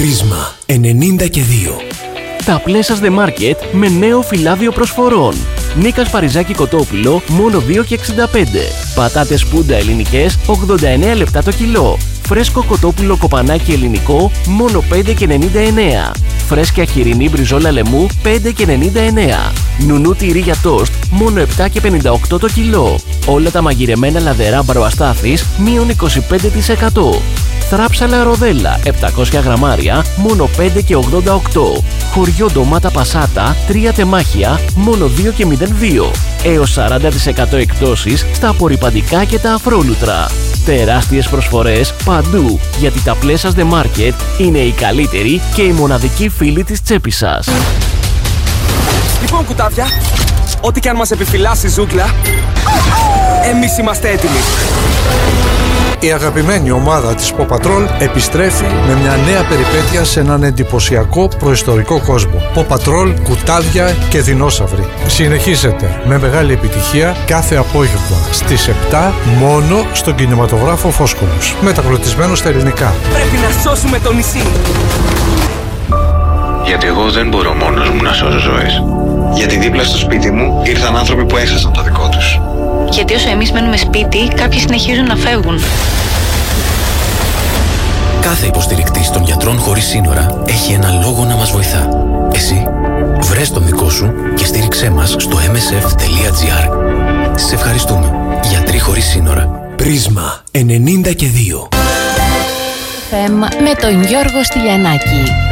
Πρίσμα 92. Τα Πλέσας The Market με νέο φυλάδιο προσφορών. Νίκας Παριζάκη κοτόπουλο μόνο 2,65. Πατάτες πούντα ελληνικές 89 λεπτά το κιλό. Φρέσκο κοτόπουλο κοπανάκι ελληνικό μόνο 5,99. Φρέσκια χοιρινή μπριζόλα λεμού 5,99. Νουνού τυρί για τόστ μόνο 7,58 το κιλό. Όλα τα μαγειρεμένα λαδερά μπαροαστάθης μείον 25%. Θράψαλα ροδέλα 700 γραμμάρια μόνο 5,88. Χωριό ντομάτα πασάτα 3 τεμάχια μόνο 2,02. Έως 40% εκπτώσεις στα απορρυπαντικά και τα αφρόλουτρα. Τεράστιες προσφορές παντού, γιατί τα Πλέσας The Market είναι οι καλύτεροι και οι μοναδικοί φίλοι της τσέπης σας. Λοιπόν κουτάβια, ό,τι και αν μας επιφυλάσει η ζούγκλα, εμείς είμαστε έτοιμοι. Η αγαπημένη ομάδα της Paw Patrol επιστρέφει με μια νέα περιπέτεια σε έναν εντυπωσιακό προϊστορικό κόσμο. Paw Patrol, κουτάδια και δεινόσαυροι. Συνεχίζεται με μεγάλη επιτυχία κάθε απόγευμα στις 7 μόνο στον κινηματογράφο Φόσκολος. Μεταγλωτισμένο στα ελληνικά. Πρέπει να σώσουμε το νησί. Γιατί εγώ δεν μπορώ μόνος μου να σώσω ζωές. Γιατί δίπλα στο σπίτι μου ήρθαν άνθρωποι που έχασαν το δικό τους. Γιατί όσο εμείς μένουμε σπίτι, κάποιοι συνεχίζουν να φεύγουν. Κάθε υποστηρικτής των γιατρών χωρίς σύνορα έχει ένα λόγο να μας βοηθά. Εσύ, βρες τον δικό σου και στήριξέ μας στο msf.gr. Σε ευχαριστούμε. Γιατροί χωρίς σύνορα. Πρίσμα 92. Με τον Γιώργο Στυλιανάκη.